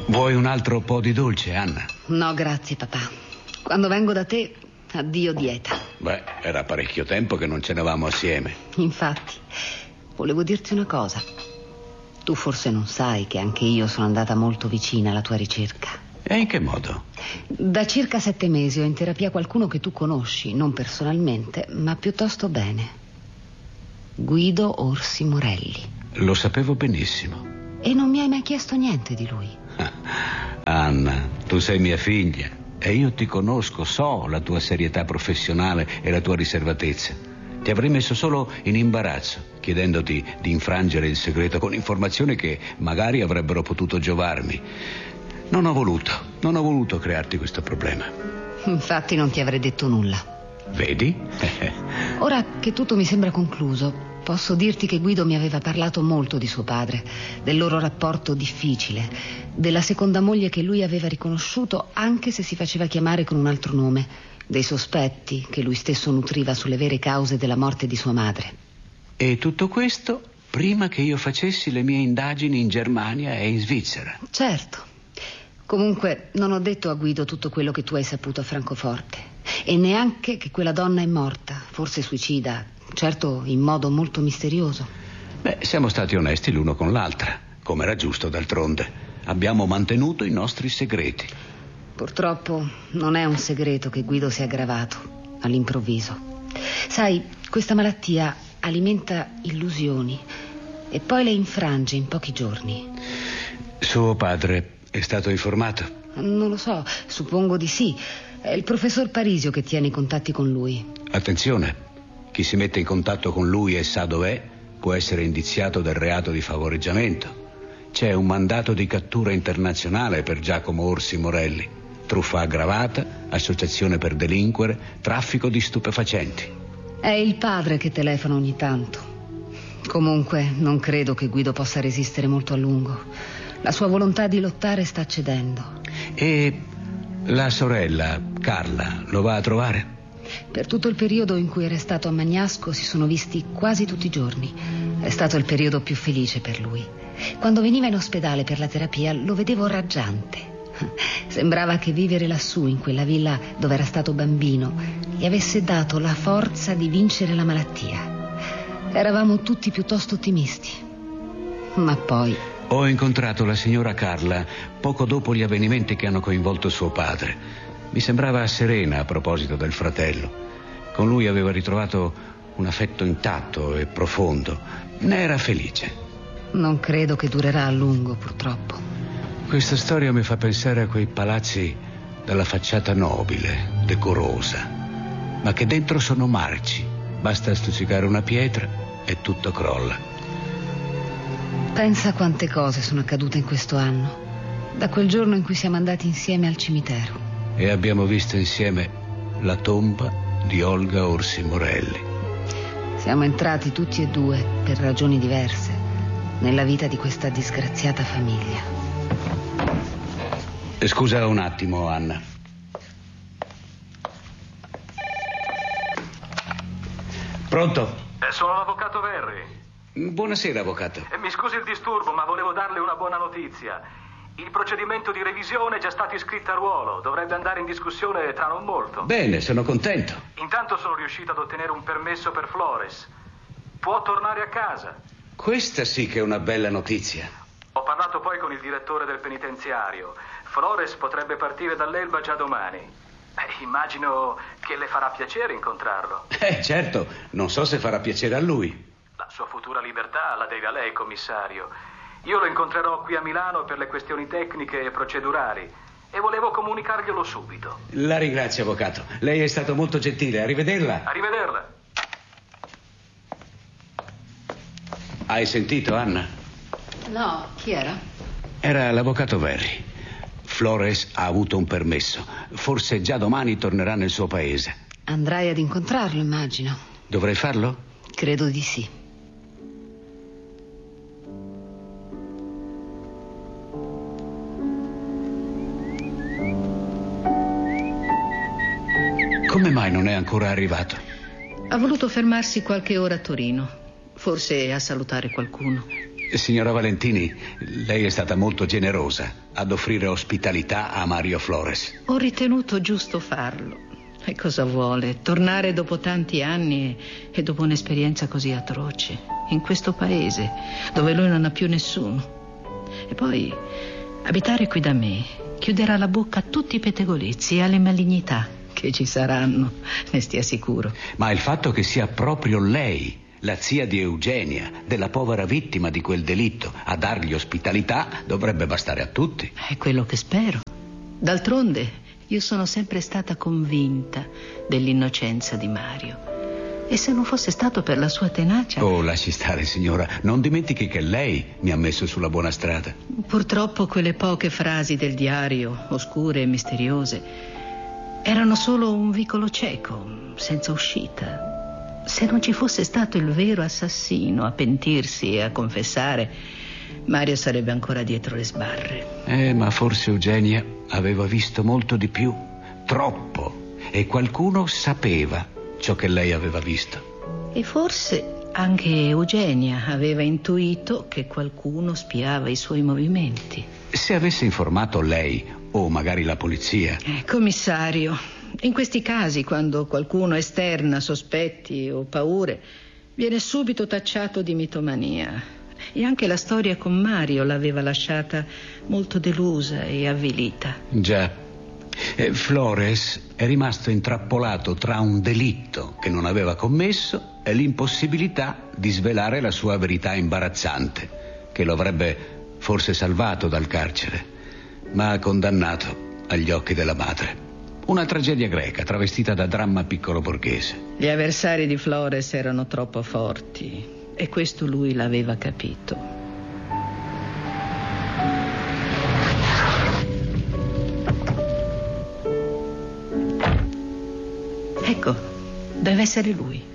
Vuoi un altro po' di dolce, Anna? No, grazie, papà. Quando vengo da te, addio dieta. Beh, era parecchio tempo che non cenavamo assieme. Infatti, volevo dirti una cosa. Tu forse non sai che anche io sono andata molto vicina alla tua ricerca. E in che modo? Da circa 7 mesi ho in terapia qualcuno che tu conosci, non personalmente, ma piuttosto bene. Guido Orsi Morelli. Lo sapevo benissimo. E non mi hai mai chiesto niente di lui. Anna, tu sei mia figlia e io ti conosco, so la tua serietà professionale e la tua riservatezza. Ti avrei messo solo in imbarazzo, chiedendoti di infrangere il segreto con informazioni che magari avrebbero potuto giovarmi. Non ho voluto crearti questo problema. Infatti non ti avrei detto nulla. Vedi? Ora che tutto mi sembra concluso, posso dirti che Guido mi aveva parlato molto di suo padre, del loro rapporto difficile, della seconda moglie che lui aveva riconosciuto anche se si faceva chiamare con un altro nome, dei sospetti che lui stesso nutriva sulle vere cause della morte di sua madre. E tutto questo prima che io facessi le mie indagini in Germania e in Svizzera. Certo. Comunque non ho detto a Guido tutto quello che tu hai saputo a Francoforte. E neanche che quella donna è morta, forse suicida, certo in modo molto misterioso. Beh, siamo stati onesti l'uno con l'altra, come era giusto d'altronde. Abbiamo mantenuto i nostri segreti. Purtroppo non è un segreto che Guido si è aggravato all'improvviso. Sai, questa malattia alimenta illusioni e poi le infrange in pochi giorni. Suo padre è stato informato? Non lo so, suppongo di sì. È il professor Parisio che tiene i contatti con lui. Attenzione, chi si mette in contatto con lui e sa dov'è può essere indiziato del reato di favoreggiamento. C'è un mandato di cattura internazionale per Giacomo Orsi Morelli. Truffa aggravata, associazione per delinquere, traffico di stupefacenti. È il padre che telefona ogni tanto. Comunque non credo che Guido possa resistere molto a lungo. La sua volontà di lottare sta cedendo. E la sorella, Carla, lo va a trovare? Per tutto il periodo in cui è restato a Magnasco si sono visti quasi tutti i giorni. È stato il periodo più felice per lui. Quando veniva in ospedale per la terapia lo vedevo raggiante. Sembrava che vivere lassù, in quella villa dove era stato bambino, gli avesse dato la forza di vincere la malattia. Eravamo tutti piuttosto ottimisti. Ma poi... Ho incontrato la signora Carla poco dopo gli avvenimenti che hanno coinvolto suo padre. Mi sembrava serena a proposito del fratello. Con lui aveva ritrovato un affetto intatto e profondo. Ne era felice. Non credo che durerà a lungo, purtroppo. Questa storia mi fa pensare a quei palazzi dalla facciata nobile, decorosa, ma che dentro sono marci. Basta stuzzicare una pietra e tutto crolla. Pensa quante cose sono accadute in questo anno, da quel giorno in cui siamo andati insieme al cimitero. E abbiamo visto insieme la tomba di Olga Orsi Morelli. Siamo entrati tutti e due, per ragioni diverse, nella vita di questa disgraziata famiglia. Scusa un attimo, Anna. Pronto? Sono l'avvocato Verri. Buonasera, avvocato. Mi scusi il disturbo, ma volevo darle una buona notizia. Il procedimento di revisione è già stato iscritto a ruolo. Dovrebbe andare in discussione tra non molto. Bene, sono contento. Intanto sono riuscito ad ottenere un permesso per Flores. Può tornare a casa. Questa sì che è una bella notizia. Ho parlato poi con il direttore del penitenziario. Flores potrebbe partire dall'Elba già domani. Immagino che le farà piacere incontrarlo. Certo, non so se farà piacere a lui. La sua futura libertà la deve a lei, commissario. Io lo incontrerò qui a Milano per le questioni tecniche e procedurali e volevo comunicarglielo subito. La ringrazio, avvocato. Lei è stato molto gentile. Arrivederla. Arrivederla. Hai sentito, Anna? No, chi era? Era l'avvocato Verri. Flores ha avuto un permesso. Forse già domani tornerà nel suo paese. Andrai ad incontrarlo, immagino. Dovrei farlo? Credo di sì. Come mai non è ancora arrivato? Ha voluto fermarsi qualche ora a Torino, forse a salutare qualcuno. Signora Valentini, lei è stata molto generosa ad offrire ospitalità a Mario Flores. Ho ritenuto giusto farlo. E cosa vuole? Tornare dopo tanti anni e dopo un'esperienza così atroce, in questo paese, dove lui non ha più nessuno. E poi abitare qui da me chiuderà la bocca a tutti i pettegolezzi e alle malignità che ci saranno, ne stia sicuro. Ma il fatto che sia proprio lei, la zia di Eugenia, della povera vittima di quel delitto, a dargli ospitalità, dovrebbe bastare a tutti. È quello che spero. D'altronde, io sono sempre stata convinta dell'innocenza di Mario. E se non fosse stato per la sua tenacia... Oh, lasci stare, signora. Non dimentichi che lei mi ha messo sulla buona strada. Purtroppo quelle poche frasi del diario, oscure e misteriose, erano solo un vicolo cieco, senza uscita. Se non ci fosse stato il vero assassino a pentirsi e a confessare, Mario sarebbe ancora dietro le sbarre. Ma forse Eugenia aveva visto molto di più, troppo, e qualcuno sapeva ciò che lei aveva visto. E forse anche Eugenia aveva intuito che qualcuno spiava i suoi movimenti. Se avesse informato lei, o magari la polizia... Commissario, in questi casi, quando qualcuno esterna sospetti o paure, viene subito tacciato di mitomania. E anche la storia con Mario l'aveva lasciata molto delusa e avvilita. Già. Flores è rimasto intrappolato tra un delitto che non aveva commesso e l'impossibilità di svelare la sua verità imbarazzante, che lo avrebbe forse salvato dal carcere, ma condannato agli occhi della madre. Una tragedia greca travestita da dramma piccolo borghese. Gli avversari di Flores erano troppo forti e questo lui l'aveva capito. Ecco, deve essere lui.